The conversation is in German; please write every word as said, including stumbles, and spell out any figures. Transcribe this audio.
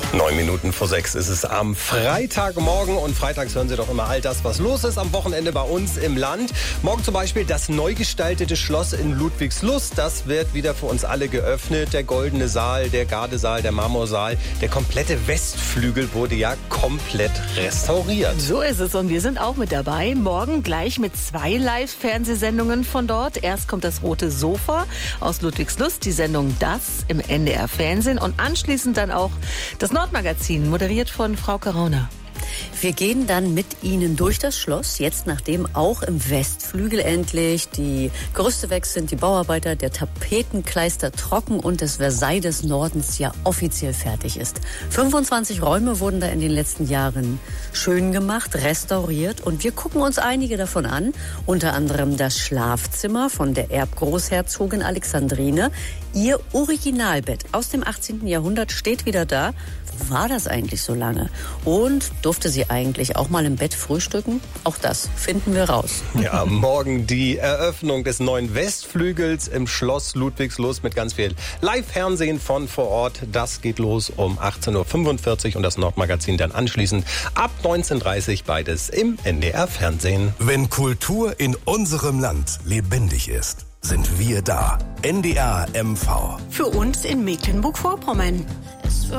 Neun Minuten vor sechs ist es am Freitagmorgen und freitags hören Sie doch immer all das, was los ist am Wochenende bei uns im Land. Morgen zum Beispiel das neu gestaltete Schloss in Ludwigslust. Das wird wieder für uns alle geöffnet. Der Goldene Saal, der Gardesaal, der Marmorsaal, der komplette Westflügel wurde ja komplett restauriert. So ist es und wir sind auch mit dabei. Morgen gleich mit zwei Live-Fernsehsendungen von dort. Erst kommt das Rote Sofa aus Ludwigslust, die Sendung Das im N D R Fernsehen und anschließend dann auch das Nordmagazin, moderiert von Frau Corona. Wir gehen dann mit Ihnen durch das Schloss, jetzt nachdem auch im Westflügel endlich die Gerüste weg sind, die Bauarbeiter, der Tapetenkleister trocken und das Versailles des Nordens ja offiziell fertig ist. fünfundzwanzig Räume wurden da in den letzten Jahren schön gemacht, restauriert und wir gucken uns einige davon an, unter anderem das Schlafzimmer von der Erbgroßherzogin Alexandrine. Ihr Originalbett aus dem achtzehnten Jahrhundert steht wieder da. War das eigentlich so lange? Und durfte sie eigentlich auch mal im Bett frühstücken? Auch das finden wir raus. Ja, morgen die Eröffnung des neuen Westflügels im Schloss Ludwigslust mit ganz viel Live-Fernsehen von vor Ort. Das geht los um achtzehn Uhr fünfundvierzig und das Nordmagazin dann anschließend ab neunzehn Uhr dreißig, beides im N D R Fernsehen. Wenn Kultur in unserem Land lebendig ist, sind wir da. N D R M V. Für uns in Mecklenburg-Vorpommern.